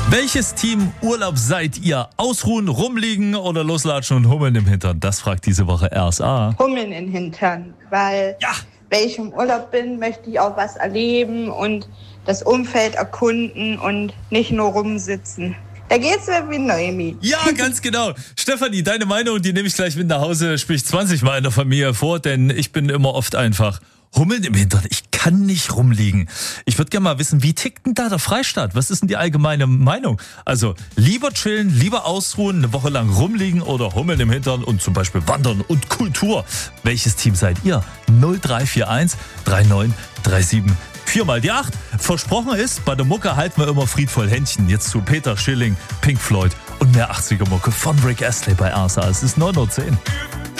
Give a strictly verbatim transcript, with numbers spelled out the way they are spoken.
Welches Team Urlaub seid ihr? Ausruhen, rumliegen oder loslatschen und hummeln im Hintern? Das fragt diese Woche R S A. Hummeln im Hintern, weil Ja. wenn ich im Urlaub bin, möchte ich auch was erleben und das Umfeld erkunden und nicht nur rumsitzen. Da geht's mir wie Noemi. Ja, ganz genau. Stefanie, deine Meinung, die nehme ich gleich mit nach Hause, sprich zwanzig Mal in der Familie vor, denn ich bin immer oft einfach hummeln im Hintern. Ich kann nicht rumliegen. Ich würde gerne mal wissen, wie tickt denn da der Freistaat? Was ist denn die allgemeine Meinung? Also lieber chillen, lieber ausruhen, eine Woche lang rumliegen oder hummeln im Hintern und zum Beispiel wandern und Kultur. Welches Team seid ihr? null drei vier eins drei neun drei sieben viermal die acht. Versprochen ist, bei der Mucke halten wir immer friedvoll Händchen. Jetzt zu Peter Schilling, Pink Floyd und mehr achtziger Mucke von Rick Astley bei R S A. Es ist neun Uhr zehn.